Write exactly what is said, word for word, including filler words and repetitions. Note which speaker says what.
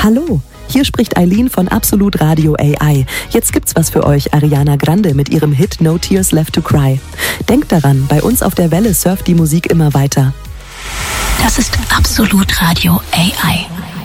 Speaker 1: Hallo, hier spricht Eileen von Absolut Radio A I. Jetzt gibt's was für euch, Ariana Grande mit ihrem Hit No Tears Left to Cry. Denkt daran, bei uns auf der Welle surft die Musik immer weiter.
Speaker 2: Das ist Absolut Radio A I.